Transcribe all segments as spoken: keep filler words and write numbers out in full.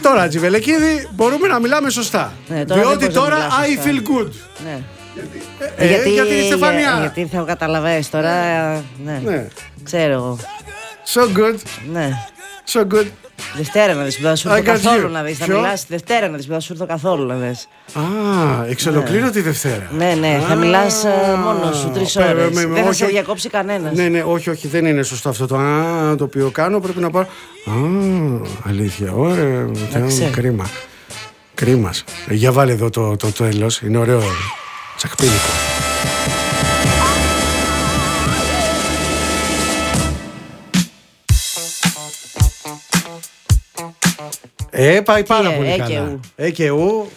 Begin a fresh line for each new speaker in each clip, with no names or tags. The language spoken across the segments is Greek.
Τώρα, Τζιβελεκίδη, μπορούμε να μιλάμε σωστά.
Ναι, τώρα
διότι
δεν
τώρα
να
I feel good.
Ναι.
Ε,
γιατί,
για την Στεφανία.
Για, γιατί θα καταλαβαίνεις τώρα. Ναι.
Ναι.
Ξέρω εγώ.
So good.
Ναι.
So good.
Δευτέρα να δεις που θα σου έρθω καθόλου να δεις. Θα μιλάς Δευτέρα να δεις που θα σου έρθω καθόλου να δεις.
Α, εξ ολοκλήρου τη Δευτέρα.
Ναι, ναι, θα μιλάς μόνος σου τρεις ώρες. Δεν θα σε διακόψει κανένας.
Ναι, ναι, όχι, όχι, δεν είναι σωστό αυτό το α, το οποίο κάνω. Πρέπει να πάω. Α, αλήθεια, ωραία. Κρίμα. Κρίμα. Για βάλε εδώ το, το τέλος. Είναι ωραίο. Τσακπίνικο. Ε, πάει πάρα πολύ καλά. Ε και ου.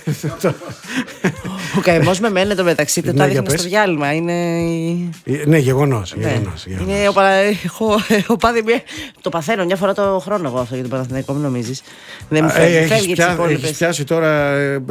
Ο καημός με μένει το μεταξύ, το έδειχνε στο διάλειμμα.
Ναι, γεγονός.
Είναι ο πάδι. Το παθαίνω μια φορά το χρόνο εγώ αυτό για τον Παναθηναϊκό, μην νομίζεις. Δεν μου φεύγει τις υπόλοιπες.
Έχεις πιάσει τώρα,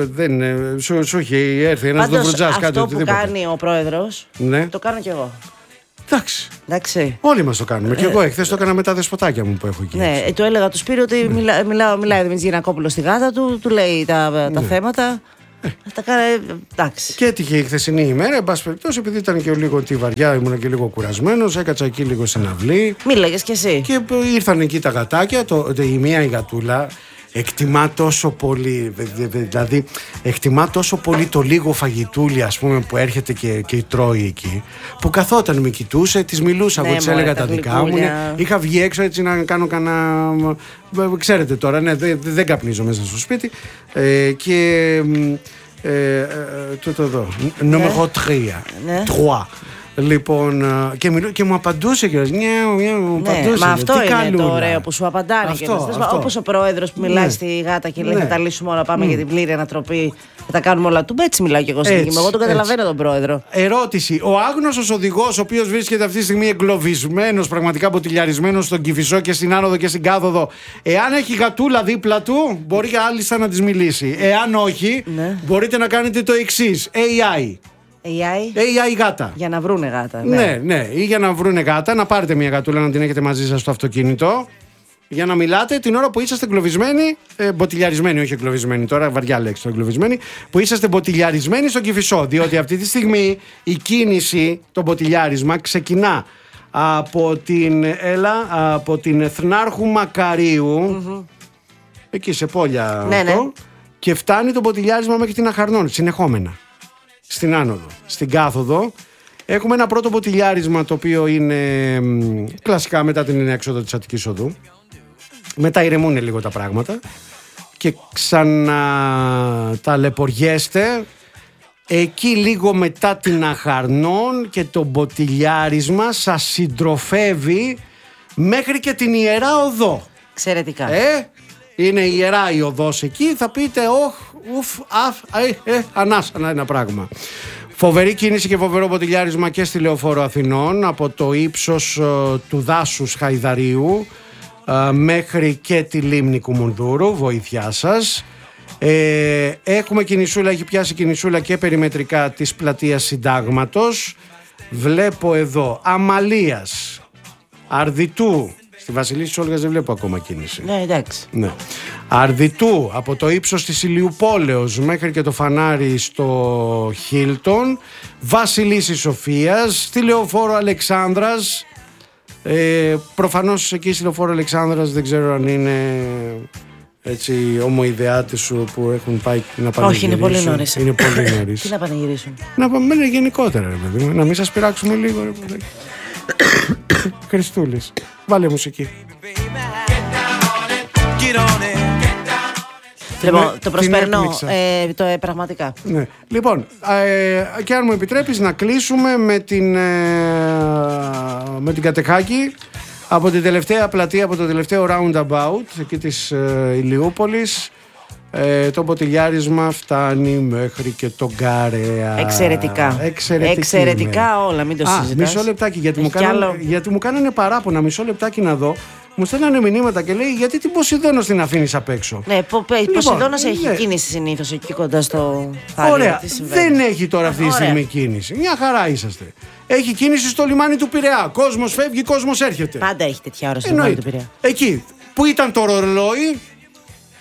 σου έχει έρθει ένας δοβρουτζάς κάτι.
Αυτό που κάνει ο πρόεδρος, το κάνω κι εγώ.
Εντάξει.
Εντάξει.
Όλοι μας το κάνουμε. Και εγώ εχθές το έκανα με τα δεσποτάκια μου που έχω εκεί.
Ναι, του έλεγα του Σπύρου ότι ναι. μιλά, μιλά, μιλάει ο Δημήτρης Γιαννακόπουλος στη γάτα του, του λέει τα, τα ναι. θέματα. Ε. Τα κάνει. Εντάξει.
Και έτυχε η χθεσινή ημέρα, εν πάση περιπτώσει, επειδή ήταν και λίγο τη βαριά, ήμουν και λίγο κουρασμένος, έκατσα εκεί λίγο στην αυλή.
Μίλαγες κι εσύ.
Και ήρθαν εκεί τα γατάκια, το, η μία η γατούλα. Εκτιμά τόσο πολύ, δηλαδή εκτιμά τόσο πολύ το λίγο φαγητούλι, ας πούμε, που έρχεται και, και τρώει εκεί, που καθόταν με κοιτούσε, της μιλούσα, ναι, εγώ της έλεγα τα δικά μου, ναι, είχα βγει έξω έτσι να κάνω κανένα, ξέρετε τώρα, ναι, δεν, δεν καπνίζω μέσα στο σπίτι ε, και ε, ε, τούτο εδώ, νούμερο τρία, τρία. Λοιπόν, και, μιλού, και μου απαντούσε και ναι, μου απαντούσε.
Ναι, μα αυτό
τι
είναι
καλούλα.
το ωραίο που σου απαντάνε. Όπως ο πρόεδρος που μιλάει ναι. στη γάτα και λέει ναι. θα τα λύσουμε όλα, πάμε mm. για την πλήρη ανατροπή, θα τα κάνουμε όλα του. Έτσι μιλάω και εγώ στην δική μου. Εγώ τον καταλαβαίνω έτσι. Τον πρόεδρο.
Ερώτηση. Ο άγνωστος οδηγός, ο οποίος βρίσκεται αυτή τη στιγμή εγκλωβισμένος, πραγματικά μποτιλιαρισμένος στον Κηφισό και στην άνοδο και στην κάθοδο, εάν έχει γατούλα δίπλα του, μπορεί και άλιστα να της μιλήσει. Εάν όχι, ναι. μπορείτε να κάνετε το εξής. έι άι.
έι άι.
έι άι γάτα.
Για να βρούνε γάτα. Ναι.
ναι, ναι. Ή για να βρούνε γάτα, να πάρετε μια γατούλα να την έχετε μαζί σας στο αυτοκίνητο. Για να μιλάτε την ώρα που είσαστε εγκλωβισμένοι, ε, μποτιλιαρισμένοι, όχι εγκλωβισμένοι, τώρα βαριά λέξη το εγκλωβισμένοι, που είσαστε μποτιλιαρισμένοι στον Κηφισό. Διότι αυτή τη στιγμή η κίνηση, το μποτιλιάρισμα, ξεκινά από την, έλα, από την Εθνάρχου Μακαρίου, mm-hmm. εκεί σε πόλια
ναι,
αυτό,
ναι.
και φτάνει το μποτιλιάρισμα μέχρι την Αχαρνών, συνεχόμενα. Στην άνοδο, στην κάθοδο. Έχουμε ένα πρώτο μποτιλιάρισμα το οποίο είναι μ, κλασικά μετά την έξοδο της Αττικής Οδού. Μετά ηρεμούν λίγο τα πράγματα και ξαναταλαιπωριέστε εκεί λίγο μετά την Αχαρνών και το μποτιλιάρισμα σας συντροφεύει μέχρι και την Ιερά Οδό.
Εξαιρετικά.
Ε, είναι ιερά η οδός εκεί, θα πείτε όχ, ουφ, αφ, ε, ε, ανάσανα ένα πράγμα. Φοβερή κίνηση και φοβερό μποτιλιάρισμα και στη Λεωφόρο Αθηνών από το ύψος ε, του δάσους Χαϊδαρίου ε, μέχρι και τη λίμνη Κουμουνδούρου, βοήθειά σας. Ε, έχουμε κινησούλα, έχει πιάσει κινησούλα και περιμετρικά της πλατείας Συντάγματος. Βλέπω εδώ Αμαλίας, Αρδιτού. Στη Βασιλίσσης Όλγας δεν βλέπω ακόμα κίνηση.
Ναι, εντάξει.
Ναι. Αρδιτού, από το ύψος της Ηλιουπόλεως μέχρι και το φανάρι στο Χίλτον. Βασιλίσσης Σοφίας, στη Λεωφόρο Αλεξάνδρας. Ε, προφανώς εκεί στη Λεωφόρο Αλεξάνδρας δεν ξέρω αν είναι έτσι ομοειδεάτες σου που έχουν πάει να πανηγυρίσουν.
Όχι, είναι πολύ νωρίς.
Είναι πολύ νωρίς.
Τι να πανηγυρίσουν.
Να πάμε γενικότερα, ρε παιδί μου, να μην σας πειράξουμε λίγο, ρε παιδί. Χριστούλης, βάλε μουσική.
Λοιπόν, το προσπερνώ ε, το, ε, πραγματικά.
Ναι. Λοιπόν, ε, και αν μου επιτρέπεις να κλείσουμε με την, ε, με την Κατεχάκη από την τελευταία πλατεία, από το τελευταίο roundabout εκεί της ε, Ηλιούπολης. Ε, το μποτιλιάρισμα φτάνει μέχρι και τον Καρέα.
Εξαιρετικά. Εξαιρετικά όλα, μην το συζητάς. Α,
μισό λεπτάκι, γιατί μου, κάνανε, γιατί μου κάνανε παράπονα. Μισό λεπτάκι να δω. Μου στέλνανε μηνύματα και λέει γιατί την Ποσειδώνος την αφήνεις απ' έξω.
Ναι, η Ποσειδώνος λοιπόν, έχει ναι. κίνηση συνήθως εκεί κοντά στο θάλιο.
Ωραία, δεν έχει τώρα αυτή τη στιγμή κίνηση. Μια χαρά είσαστε. Έχει κίνηση στο λιμάνι του Πειραιά. Κόσμος φεύγει, κόσμος έρχεται.
Πάντα έχει τέτοια ώρα στο λιμάνι του Πειραιά.
Εκεί που ήταν το ρολόι,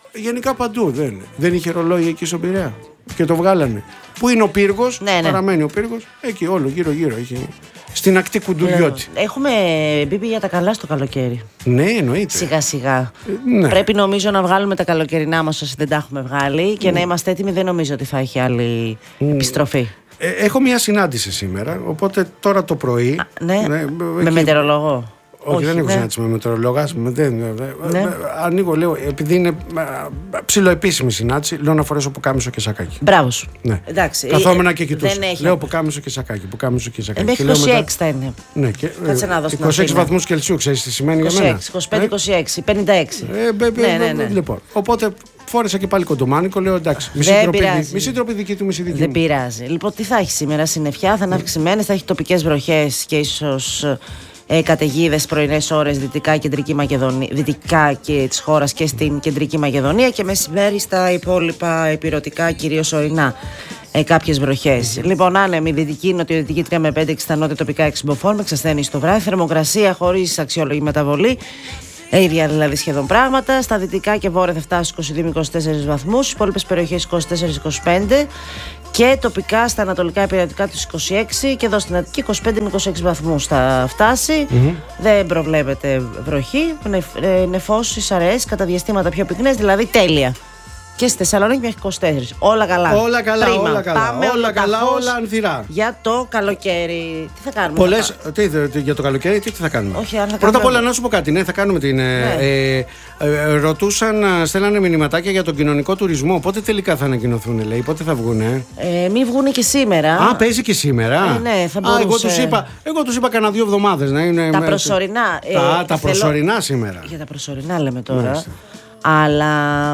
Γενικά παντού δεν, δεν είχε ρολόι εκεί στον Πειραιά και το βγάλανε. Πού είναι ο πύργος, ναι, ναι. παραμένει ο πύργος, εκεί όλο γύρω-γύρω έχει. Στην ακτή Κουντουριώτη.
Έχουμε μπει για τα καλά στο καλοκαίρι.
Ναι, εννοείται.
Σιγά σιγά. Ε, ναι. Πρέπει νομίζω να βγάλουμε τα καλοκαιρινά μας όσοι δεν τα έχουμε βγάλει και mm. να είμαστε έτοιμοι. Δεν νομίζω ότι θα έχει άλλη mm. επιστροφή.
Ε, έχω μια συνάντηση σήμερα, οπότε τώρα το πρωί. Α,
ναι, ναι, με εκεί... μετεωρολόγο.
Όχι, Όχι, δεν έχω ναι. συνάντηση με μετεωρολόγο. Ναι. Ανοίγω, λέω, επειδή είναι ψιλοεπίσημη συνάντηση, λέω να φορέσω πουκάμισο και σακάκι.
Μπράβο σου.
Ναι.
Εντάξει.
Καθόμουν και κοιτούσα. Λέω πουκάμισο και σακάκι. Πουκάμισο και σακάκι.
Μέχρι είκοσι έξι θα είναι.
Ναι, και,
κάτσε να δώσω.
είκοσι έξι βαθμούς Κελσίου, ξέρεις τι σημαίνει για μένα.
είκοσι πέντε είκοσι έξι, πενήντα έξι.
Λοιπόν, οπότε φόρεσα και πάλι κοντομάνικο, λέω εντάξει. Μισή τροπή δική του, μισή δική
μου. Δεν πειράζει. Λοιπόν, τι θα έχει σήμερα, συννεφιά, θα είναι αυξημένες, θα έχει τοπικές βροχές και ίσως. Ε, καταιγίδες πρωινές ώρες δυτικά, κεντρική Μακεδονία, δυτικά και της χώρας και στην κεντρική Μακεδονία και μεσημέρι στα υπόλοιπα ηπειρωτικά, κυρίως ορεινά. Ε, κάποιες βροχές. Mm-hmm. Λοιπόν, άνεμη δυτική, νοτιοδυτική τρία με πέντε, στα νότια τοπικά έξι μποφόρ, με εξασθένει στο βράδυ. Θερμοκρασία χωρίς αξιόλογη μεταβολή. Ε, ίδια δηλαδή σχεδόν πράγματα. Στα δυτικά και βόρεια θα φτάσει είκοσι δύο με είκοσι τέσσερις βαθμούς, στις υπόλοιπες περιοχές είκοσι τέσσερα με είκοσι πέντε. Και τοπικά στα ανατολικά υπηρετικά τους είκοσι έξι και εδώ στην Αττική είκοσι πέντε με είκοσι έξι βαθμούς θα φτάσει. Mm-hmm. Δεν προβλέπεται βροχή, νεφώσεις, αραιές, κατά διαστήματα πιο πυκνές, δηλαδή τέλεια. Και στη Θεσσαλονίκη μέχρι είκοσι τέσσερα. Όλα καλά.
Όλα καλά,
Πρίμα.
όλα καλά.
Πάμε
όλα καλά, όλα ανθυρά.
Για το καλοκαίρι. Τι θα κάνουμε.
Πολλές, τι, τι, για το καλοκαίρι, τι, τι θα κάνουμε.
Όχι, αν θα
Πρώτα απ'
κάνουμε...
όλα να σου πω κάτι. Ναι, θα κάνουμε την. Ναι. Ε, ε, ε, ρωτούσαν, στέλνανε μηνυματάκια για τον κοινωνικό τουρισμό. Πότε τελικά θα ανακοινωθούν, λέει, πότε θα βγουνε.
Ε, μην βγουν και σήμερα.
Α, παίζει και σήμερα.
Ε, ναι, θα μπορούσε.
Α, εγώ τους είπα, εγώ τους είπα κανένα δύο εβδομάδες να είναι.
Τα προσωρινά.
Ε, τα, τα προσωρινά θέλω... σήμερα.
Για τα προσωρινά λέμε τώρα. Μάλιστα. Αλλά.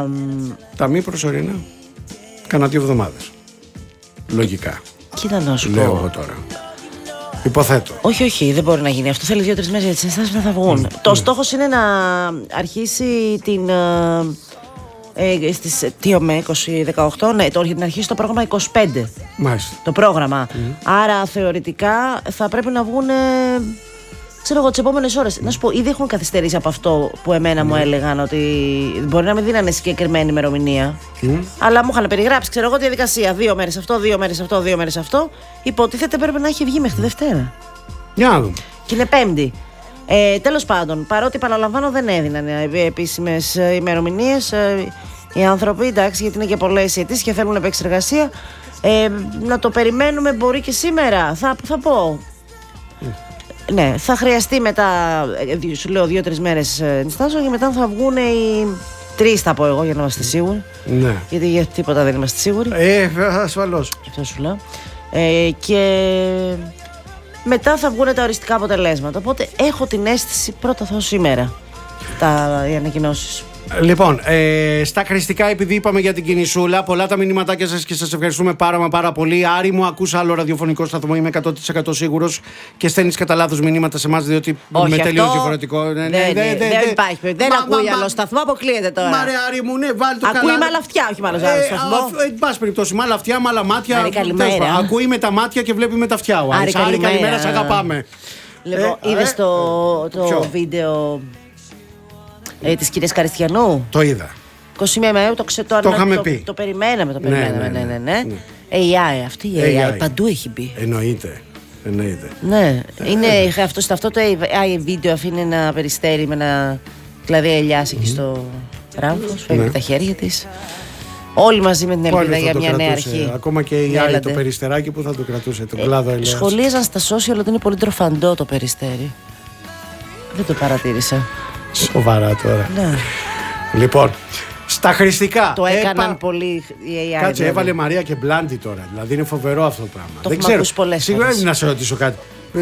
Τα μη προσωρινά. Κάνα δύο εβδομάδες. Λογικά.
Κοίτα να σου πω.
Λέω εγώ τώρα. Υποθέτω.
Όχι, όχι, δεν μπορεί να γίνει αυτό. Θέλει δύο-τρεις μέρες για τις ενστάσεις να θα βγουν. Mm. Το mm. στόχος είναι να αρχίσει την. Ε, στις είκοσι δεκαοκτώ, ναι, το, να αρχίσει το πρόγραμμα είκοσι πέντε.
Μάλιστα.
Το πρόγραμμα. Mm. Άρα θεωρητικά θα πρέπει να βγουν. Ξέρω εγώ, τις επόμενες ώρες. Να σου πω, ήδη έχουν καθυστερήσει από αυτό που εμένα mm. μου έλεγαν ότι μπορεί να μην δίνανε συγκεκριμένη ημερομηνία. Mm. Αλλά μου είχαν περιγράψει, ξέρω εγώ, τη διαδικασία. Δύο μέρες αυτό, δύο μέρες αυτό, δύο μέρες αυτό. Υποτίθεται πρέπει να έχει βγει μέχρι τη Δευτέρα.
Για να δούμε.
Και είναι Πέμπτη. Ε, τέλος πάντων, παρότι παραλαμβάνω δεν έδιναν επίσημες ημερομηνίες. Ε, οι άνθρωποι, εντάξει, γιατί είναι και πολλές αιτήσεις και θέλουν επεξεργασία. Ε, να το περιμένουμε μπορεί και σήμερα. Θα, θα πω. Mm. Ναι, θα χρειαστεί μετά, σου λέω, δύο-τρεις μέρες ενστάσεων και μετά θα βγουν οι τρεις, θα πω εγώ, για να είμαστε σίγουροι.
Ναι.
Γιατί για τίποτα δεν είμαστε σίγουροι.
Ε, ασφαλώς.
Και αυτό σου λέω. Ε, και μετά θα βγουν τα οριστικά αποτελέσματα. Οπότε έχω την αίσθηση πρώτα θα σήμερα τα, οι ανακοινώσεις.
Λοιπόν, ε, στα χρηστικά, επειδή είπαμε για την κινησούλα, πολλά τα μηνύματάκια σας και σας ευχαριστούμε πάρα μα πάρα πολύ. Άρη μου, ακούς άλλο ραδιοφωνικό σταθμό, είμαι εκατό τοις εκατό σίγουρος και στέλνεις κατά λάθος μηνύματα σε εμάς, διότι
όχι,
με τελείως διαφορετικό.
Δεν, ναι, ναι, δεν, δεν, δεν υπάρχει. Δεν μα, ακούει μα, άλλο σταθμό, αποκλείεται τώρα.
Μα ρε Άρη μου, ναι, βάλει το.
Ακούει καλά. Με άλλα αυτιά, όχι με άλλο ε, σταθμό.
Εν πάση περιπτώσει, με άλλα αυτιά, με άλλα μάτια.
Άρη, καλημέρα.
Ακούει με τα μάτια και βλέπει με τα αυτιά.
Άρη,
καλημέρα, σε αγαπάμε.
Λοιπόν, είδες το βίντεο. Ε, της κυρίας Καριστιανού.
Το είδα.
είκοσι μία Μαΐου το ξέρω.
Το είχαμε
το,
πει.
Το περιμέναμε, το περιμέναμε. Ναι, ναι, ναι. ναι, ναι. ναι. έι άι, αυτή η έι άι, έι άι παντού έχει μπει.
Εννοείται. Εννοείται.
Ναι. Είναι, ε, αυτό, σε αυτό το έι άι βίντεο αφήνει ένα περιστέρι με ένα κλαδί ελιάς εκεί mm. στο ράμφος. Φεύγει ναι. τα χέρια της. Όλοι μαζί με την ελπίδα για μια νέα αρχή.
Ακόμα και η άλλη το περιστεράκι που θα το κρατούσε, τον κλάδο ελιάς.
Σχολίαζαν στα social ότι είναι πολύ τροφαντό το περιστέρι. Δεν το παρατήρησα.
Σοβαρά τώρα.
Ναι.
Λοιπόν, στα χρηστικά.
Το έκαναν Έπα... πολύ η έι άι.
Κάτσε, δηλαδή. Έβαλε Μαρία και Μπλάντι τώρα. Δηλαδή είναι φοβερό αυτό το πράγμα.
Το
δεν ξέρω.
Σίγουρα
να σε ρωτήσω κάτι.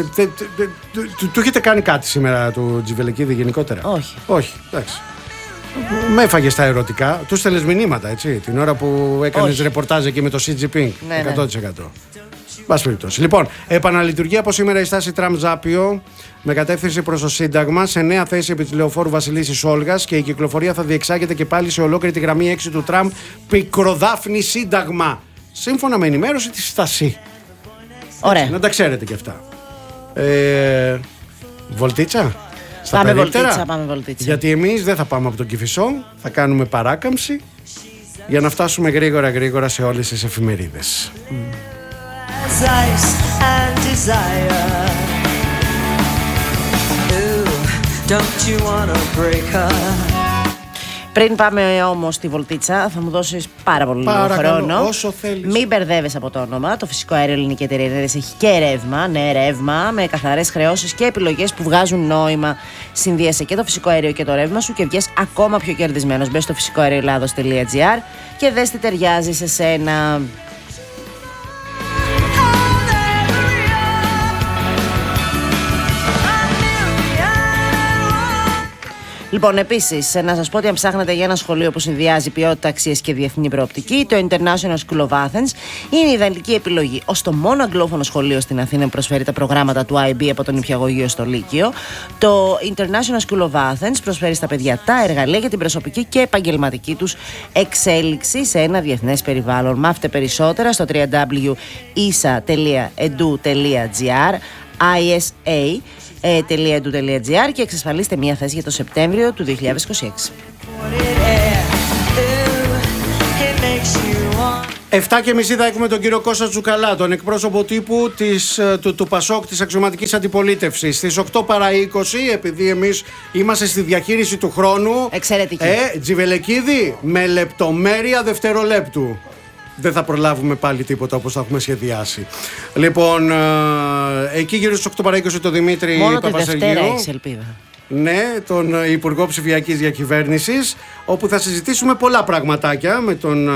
Του έχετε κάνει κάτι σήμερα του Τζιβελεκίδη γενικότερα?
Όχι.
Όχι, εντάξει. Με έφαγε στα ερωτικά. Του στέλνες μηνύματα, έτσι. Την ώρα που έκανες ρεπορτάζ εκεί με το Σι Τζι Πινγκ.
Ναι,
εκατό τοις εκατό. Πάση περιπτώσει. Λοιπόν, επαναλειτουργεί από σήμερα η στάση τραμ Ζάπιο με κατεύθυνση προς το Σύνταγμα σε νέα θέση επί της λεωφόρου Βασιλίσσης Όλγας και η κυκλοφορία θα διεξάγεται και πάλι σε ολόκληρη τη γραμμή έξι του τραμ Πικροδάφνη Σύνταγμα. Σύμφωνα με ενημέρωση της Στασή.
Ωραία.
Έτσι, να τα ξέρετε και αυτά. Ε, βολτίτσα. στα
πάμε
περίπτερα.
βολτίτσα, πάμε βολτίτσα.
Γιατί εμείς δεν θα πάμε από τον Κηφισό, θα κάνουμε παράκαμψη για να φτάσουμε γρήγορα γρήγορα σε όλες τις εφημερίδες. Mm.
Πριν πάμε όμως στη βολτίτσα, θα μου δώσεις πάρα πολύ λίγο χρόνο.
Όσο θέλεις.
Μην μπερδεύεσαι από το όνομα. Το Φυσικό Αέριο Ελληνική Εταιρεία Ενέργειας έχει και ρεύμα, ναι, ρεύμα, με καθαρές χρεώσεις και επιλογές που βγάζουν νόημα. Συνδύασε και το φυσικό αέριο και το ρεύμα σου και βγες ακόμα πιο κερδισμένος. Μπες στο φυσικό αέριο ελλάδος τελεία τζι άρ και δες τι ταιριάζει σε σένα. Λοιπόν, επίσης, να σας πω ότι αν ψάχνετε για ένα σχολείο που συνδυάζει ποιότητα, αξίες και διεθνή προοπτική, το International School of Athens είναι η ιδανική επιλογή. Ως το μόνο αγγλόφωνο σχολείο στην Αθήνα που προσφέρει τα προγράμματα του άι μπι από τον νηπιαγωγείο στο Λύκειο, το International School of Athens προσφέρει στα παιδιά τα εργαλεία για την προσωπική και επαγγελματική τους εξέλιξη σε ένα διεθνές περιβάλλον. Μάθετε περισσότερα στο double-u double-u double-u τελεία ίσα τελεία edu τελεία τζι άρ, άι ες έι τελεία edu τελεία τζι άρ και εξασφαλίστε μία θέση για το Σεπτέμβριο του δύο χιλιάδες είκοσι έξι.
Εφτά και μισή θα έχουμε τον κύριο Κώστα Τσουκαλά, τον εκπρόσωπο τύπου της, του, του ΠΑΣΟΚ, της αξιωματικής αντιπολίτευσης. Στις οκτώ παρά είκοσι, επειδή εμείς είμαστε στη διαχείριση του χρόνου.
Εξαιρετική.
Ε, Τζιβελεκίδη, με λεπτομέρεια δευτερολέπτου. Δεν θα προλάβουμε πάλι τίποτα όπως θα έχουμε σχεδιάσει. Λοιπόν, ε, εκεί γύρω στις οκτώ παρά είκοσι το Δημήτρη
Μόνο
Παπασεργίου.
τη Δευτέρα έχεις ελπίδα.
Ναι, τον Υπουργό Ψηφιακής Διακυβέρνησης, όπου θα συζητήσουμε πολλά πραγματάκια με τον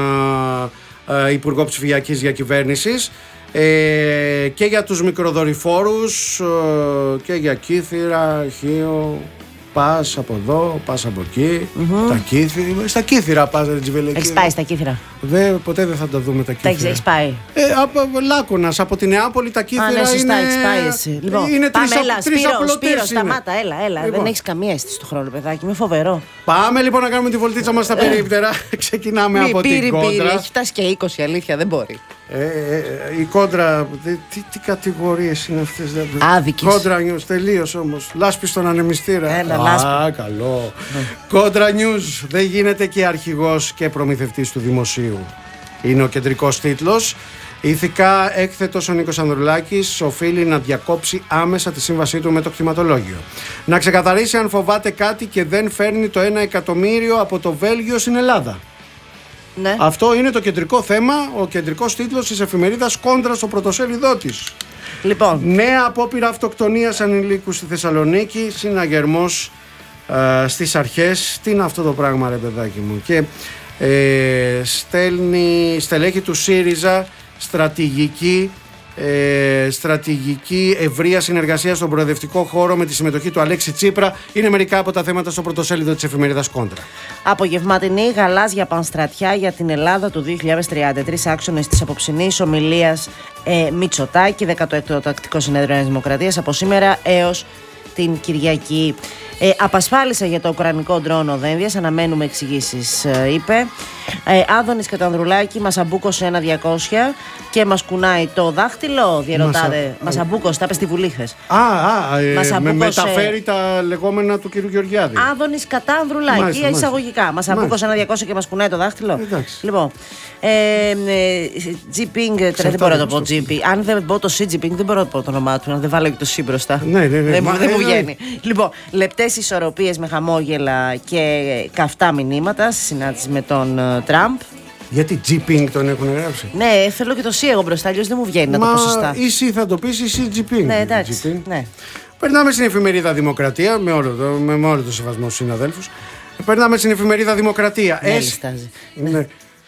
ε, ε, Υπουργό Ψηφιακής Διακυβέρνησης ε, και για τους μικροδορυφόρους ε, και για Κύθυρα, Χίο. Πας από εδώ, πας από εκεί, mm-hmm. τα Κύθυρα. Στα Κύθυρα πας, Τζιβελεκίδη.
Έχεις πάει στα Κύθυρα?
Δε, ποτέ δεν θα τα δούμε τα Κύθυρα.
Τα έχεις πάει?
Ε, από Λάκωνας, από τη Νεάπολη τα Κύθυρα.
Α, ναι, σωστά,
είναι...
έχεις πάει εσύ. Λοιπόν,
είναι
πάμε,
τρεις,
έλα,
τρεις
Σπύρο,
απλωτές
Σπύρο,
είναι.
σταμάτα, έλα, έλα.
Λοιπόν.
Δεν έχεις καμία αίσθηση του χρόνου, παιδάκι, είναι φοβερό.
Πάμε λοιπόν να κάνουμε τη βολτίτσα μας στα περίπτερα. Ξεκινάμε
Μη,
από
πήρη,
την κόντρα.
Πήρη, έχει φτάσει και είκοσι, αλήθεια, δεν μπορεί.
Ε, ε, η κόντρα, τι, τι κατηγορίες είναι αυτές?
Άδικες.
Κόντρα νιους, τελείως όμως. Λάσπη στον ανεμιστήρα.
Έλα,
Α,
λάσπη.
καλό. Κόντρα νιους, δεν γίνεται και αρχηγός και προμηθευτής του δημοσίου. Είναι ο κεντρικός τίτλος. Ηθικά έκθετος ο Νίκος Ανδρουλάκης οφείλει να διακόψει άμεσα τη σύμβασή του με το κτηματολόγιο. Να ξεκαθαρίσει αν φοβάται κάτι και δεν φέρνει το ένα εκατομμύριο από το Βέλγιο στην Ελλάδα.
Ναι.
Αυτό είναι το κεντρικό θέμα, ο κεντρικός τίτλος της εφημερίδας Κόντρα στο πρωτοσέλιδό της.
Λοιπόν.
Νέα απόπειρα αυτοκτονίας ανηλίκου στη Θεσσαλονίκη, συναγερμός ε, στις αρχές. Τι είναι αυτό το πράγμα, ρε παιδάκι μου? Και ε, στέλνει στελέχη του ΣΥΡΙΖΑ στρατηγική Ε, στρατηγική ευρεία συνεργασία στον προοδευτικό χώρο με τη συμμετοχή του Αλέξη Τσίπρα. Είναι μερικά από τα θέματα στο πρωτοσέλιδο της εφημερίδας Κόντρα.
Απογευματινή γαλάζια πανστρατιά για την Ελλάδα του δύο χιλιάδες τριάντα. Τρεις άξονες της απόψινής ομιλίας ε, Μητσοτάκη, δέκατο έκτο Τακτικό Συνέδριο της Δημοκρατίας, από σήμερα έως την Κυριακή. Ε, απασφάλισα για το ουκρανικό ντρόνο Δένδιας, αναμένουμε εξηγήσεις, ε, είπε. Ε, Άδωνης και το Ανδρουλάκη μας αμπούκωσε ένα διακόσια και μας κουνάει το δάχτυλο, διερωτάτε. Μας αμπούκωσε, τα είπε στη Βουλή χθες.
Α, α ε,
μας
με
αμπούκωσε...
μεταφέρει τα λεγόμενα του κ. Γεωργιάδη.
Άδωνης κατά Ανδρουλάκη, μάλιστα, εισαγωγικά. Μάλιστα. Μας αμπούκωσε ένα διακόσια και μας κουνάει το δάχτυλο.
Εντάξει.
Λοιπόν, Τζιπίνγκ, δεν μπορώ να το πω Τζιπίνγκ. Αν δεν πω το Σιτζιπίνγκ, δεν μπορώ να πω το όνομά του, αν δεν βάλω και το Σι μπροστά.
Ναι, ναι, ναι.
Δεν
Μα,
μου
ε,
βγαίνει. Λοιπόν, λεπτές ισορροπίες με χαμόγελα και καυτά μηνύματα στη συνάντηση με τον Τραμπ.
Γιατί Τζιπίνγκ τον έχουν γράψει?
Ναι, θέλω και το Σι εγώ μπροστά, αλλιώς δεν μου βγαίνει. Μα, να το πω σωστά.
Ή Σι θα το πεις ή Σι Τζιπίνγκ.
Ναι, εντάξει. Ναι.
Περνάμε στην εφημερίδα Δημοκρατία, με όλο το, με, με όλο το σεβασμό στους συναδέλφους. Περνάμε στην εφημερίδα Δημοκρατία.
Ναι,
Έσ... ναι.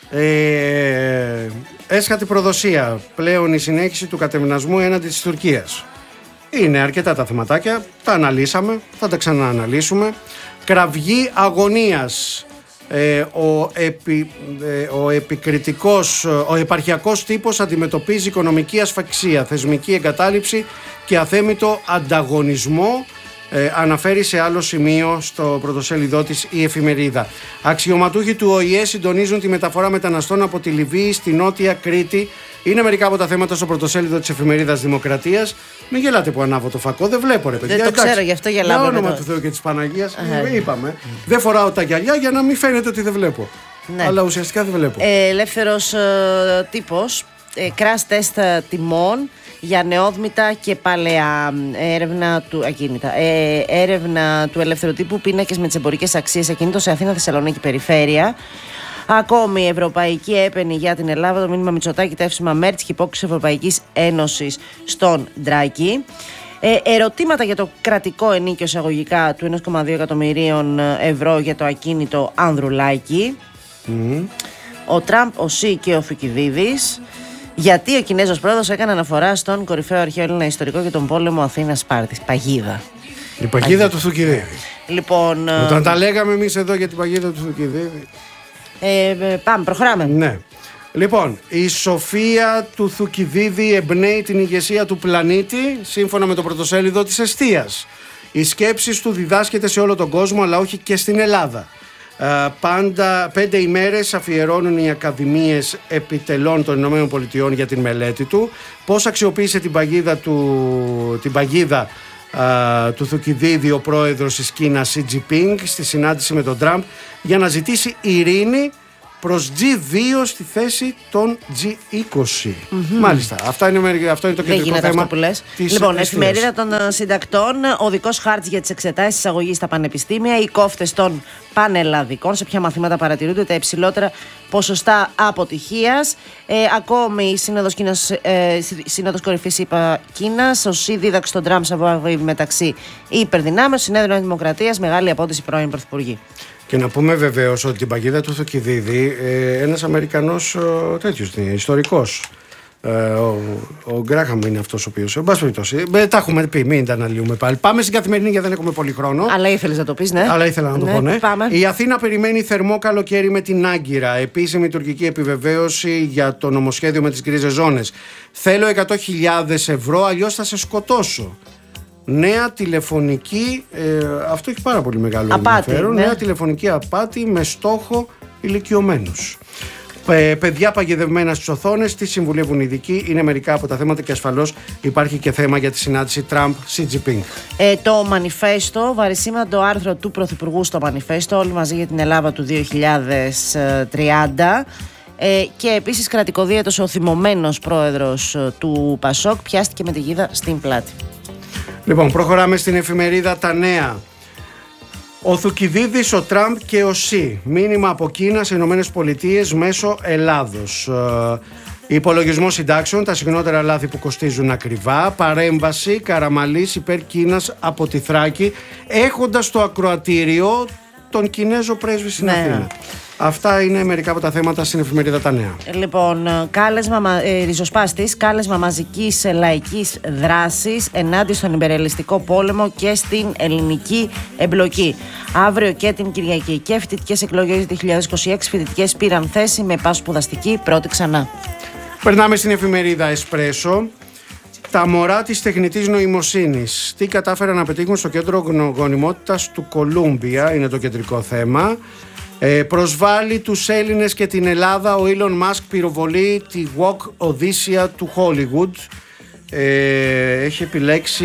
Ε, έσχατη προδοσία. Πλέον η συνέχιση του κατευνασμού έναντι της Τουρκίας. Είναι αρκετά τα θεματάκια. Τα αναλύσαμε, θα τα ξανααναλύσουμε. Κραυγή αγωνίας. Ε, ο, επι, ε, ο επικριτικός, ο επαρχιακός τύπος αντιμετωπίζει οικονομική ασφαξία, θεσμική εγκατάλειψη και αθέμητο ανταγωνισμό Ε, αναφέρει σε άλλο σημείο στο πρωτοσέλιδό της η εφημερίδα. Αξιωματούχοι του Ο Η Ε συντονίζουν τη μεταφορά μεταναστών από τη Λιβύη στη Νότια Κρήτη. Είναι μερικά από τα θέματα στο πρωτοσέλιδο της εφημερίδας Δημοκρατίας. Μην γελάτε που ανάβω το φακό, δεν βλέπω ρε παιδιά.
Δεν το ξέρω, γι' αυτό γελάω.
Για όνομα του Θεού και της Παναγίας, ε, είπαμε. Δεν φοράω τα γυαλιά για να μην φαίνεται ότι δεν βλέπω. Ναι. Αλλά ουσιαστικά δεν βλέπω.
Ε, ελεύθερος ε, τύπος, ε, crash test τιμών για νεόδμητα και παλαιά έρευνα του, ακίνητα. Ε, έρευνα του ελεύθερου τύπου, πίνακες με τις εμπορικές αξίες ακίνητο σε Αθήνα, Θεσσαλονίκη, περιφέρεια. Ακόμη, ευρωπαϊκή έπαινη για την Ελλάδα, το μήνυμα Μητσοτάκη, τα εύσημα Μέρτς και υπόκριση Ευρωπαϊκής Ένωσης στον Ντράκη. Ε, ερωτήματα για το κρατικό ενίκιο εισαγωγικά του ένα κόμμα δύο εκατομμυρίων ευρώ για το ακίνητο Ανδρουλάκη. Mm. Ο Τραμπ, ο Σι και ο Θουκυδίδης. Γιατί ο Κινέζος πρόεδρος έκανε αναφορά στον κορυφαίο αρχαίο Έλληνα ιστορικό για τον πόλεμο Αθήνας-Σπάρτης. Παγίδα.
Η παγίδα, παγίδα του Θουκυδίδη.
Λοιπόν,
όταν τα λέγαμε εμείς εδώ για την παγίδα του Θουκυδίδη.
Ε, πάμε, προχωράμε.
Ναι. Λοιπόν, η σοφία του Θουκυδίδη εμπνέει την ηγεσία του πλανήτη, σύμφωνα με το πρωτοσέλιδο της Εστίας. Οι σκέψεις του διδάσκεται σε όλο τον κόσμο, αλλά όχι και στην Ελλάδα. Πάντα πέντε ημέρες αφιερώνουν οι Ακαδημίες Επιτελών των Ηνωμένων Πολιτειών για την μελέτη του. Πώς αξιοποίησε την παγίδα του, την παγίδα, α, του Θουκυδίδη ο πρόεδρος της Κίνας Σι Τζινπίνγκ στη συνάντηση με τον Τραμπ για να ζητήσει ειρήνη προς τζι δύο στη θέση των τζι είκοσι. Mm-hmm. Μάλιστα. Αυτά είναι, αυτό είναι το κεντρικό θέμα. Αυτό που λες.
Λοιπόν, εφημερίδα των συντακτών, οδικός χάρτης για τις εξετάσεις εισαγωγής στα πανεπιστήμια, οι κόφτες των πανελλαδικών, σε ποια μαθήματα παρατηρούνται τα υψηλότερα ποσοστά αποτυχίας. Ε, ακόμη η Σύνοδος, Κίνας, ε, Σύνοδος Κορυφής ΗΠΑ Κίνας, ο ΣΥ δίδαξε τον Τραμπ Σαββάβη μεταξύ υπερδυνάμεων, Συνέδριο Δημοκρατίας, μεγάλη απόδοση πρώην πρωθυπουργή.
Και να πούμε βεβαίως ότι την παγίδα του Θουκυδίδη ε, ένας Αμερικανός ε, τέτοιος, ιστορικός. Ε, ο, ο Γκράχαμ είναι αυτός ο οποίος. Εν πάση περιπτώσει, ε, τα έχουμε πει, μην τα αναλύουμε πάλι. Πάμε στην καθημερινή γιατί δεν έχουμε πολύ χρόνο.
Αλλά ήθελες να το πεις, ναι.
Αλλά ήθελα να το
ναι,
πω, ναι.
Πάμε.
Η Αθήνα περιμένει θερμό καλοκαίρι με την Άγκυρα. Επίσημη τουρκική επιβεβαίωση για το νομοσχέδιο με τις γκρίζες ζώνες. Θέλω εκατό χιλιάδες ευρώ, αλλιώς θα σε σκοτώσω. Νέα τηλεφωνική, ε, αυτό έχει πάρα πολύ μεγάλο
απάτη,
ενδιαφέρον.
Ναι.
Νέα τηλεφωνική απάτη με στόχο ηλικιωμένους. Ε, παιδιά παγιδευμένα στις οθόνες, τι συμβουλεύουν οι ειδικοί, είναι μερικά από τα θέματα και ασφαλώς υπάρχει και θέμα για τη συνάντηση Τραμπ-Σι Τζινπίνγκ.
Ε, το μανιφέστο, βαρισίμαντο άρθρο του Πρωθυπουργού στο μανιφέστο, όλοι μαζί για την Ελλάδα του δύο χιλιάδες τριάντα. Ε, και επίσης κρατικοδίαιτος ο θυμωμένος πρόεδρος του Πασόκ πιάστηκε με τη γίδα στην πλάτη. Λοιπόν,
προχωράμε στην εφημερίδα Τα Νέα. Ο Θουκυδίδης, ο Τραμπ και ο Σι. Μήνυμα από Κίνα σε Ηνωμένες Πολιτείες μέσω Ελλάδος. Ε, υπολογισμός συντάξεων, τα συχνότερα λάθη που κοστίζουν ακριβά. Παρέμβαση Καραμαλής υπέρ Κίνας από τη Θράκη, έχοντας το ακροατήριο τον Κινέζο πρέσβη στην ναι. Αθήνα. Αυτά είναι μερικά από τα θέματα στην εφημερίδα Τα Νέα.
Λοιπόν, κάλεσμα ε, ριζοσπάστης, κάλεσμα μαζικής λαϊκής δράσης ενάντια στον υπερελιστικό πόλεμο και στην ελληνική εμπλοκή. Αύριο και την Κυριακή και φοιτητικές εκλογές δύο χιλιάδες είκοσι έξι, φοιτητικές πήραν θέση με πασπουδαστική πρώτη ξανά.
Περνάμε στην εφημερίδα Εσπρέσο. Τα μωρά της τεχνητής νοημοσύνης. Τι κατάφεραν να πετύχουν στο κέντρο γονιμότητας του Κολούμπια, είναι το κεντρικό θέμα. Ε, προσβάλλει τους Έλληνες και την Ελλάδα. Ο Elon Musk πυροβολεί τη Walk Οδύσσια του Hollywood. Ε, έχει επιλέξει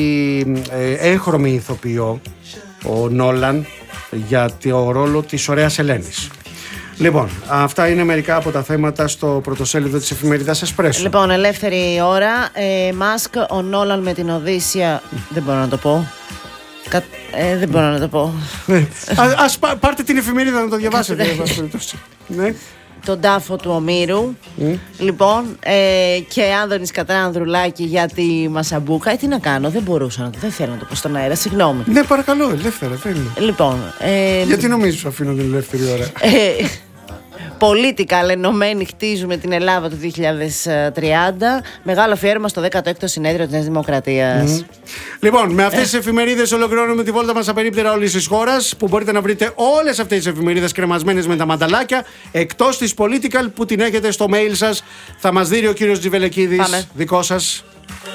ε, έγχρωμη ηθοποιό ο Νόλαν για το ρόλο της ωραίας Ελένης. Λοιπόν, αυτά είναι μερικά από τα θέματα στο πρωτοσέλιδο της εφημερίδας Εσπρέσο.
Λοιπόν, ελεύθερη ώρα. Ε, Μάσκ, ο Νόλαν με την Οδύσσια. Δεν μπορώ να το πω. Κα... Ε, δεν μπορώ να το πω.
Α, ας πά, πάρτε την εφημερίδα να το διαβάσετε. Ναι.
Τον τάφο του Ομήρου. Mm. Λοιπόν, ε, και Άνδωνης κατά Ανδρουλάκη για τη Μασαμπούκα. Ε, τι να κάνω, δεν μπορούσα να το. Δεν θέλω να το πω στον αέρα, συγγνώμη.
Ναι, παρακαλώ, ελεύθερα, θέλει.
Λοιπόν. Ε,
Γιατί νομίζεις σου αφήνω την ελεύθερη ώρα.
Ε, Πολίτικα, ενωμένοι χτίζουμε την Ελλάδα του δύο χιλιάδες τριάντα. Μεγάλο αφιέρωμα στο δέκατο έκτο συνέδριο της Νέας Δημοκρατίας. Mm.
Λοιπόν, με αυτές τις εφημερίδες ολοκληρώνουμε τη βόλτα μας απερίπτερα όλης της χώρας. Που μπορείτε να βρείτε όλες αυτές τις εφημερίδες κρεμασμένες με τα μανταλάκια. Εκτός της Political που την έχετε στο mail σας. Θα μας δει ο κύριος Τζιβελεκίδης. Δικό σας.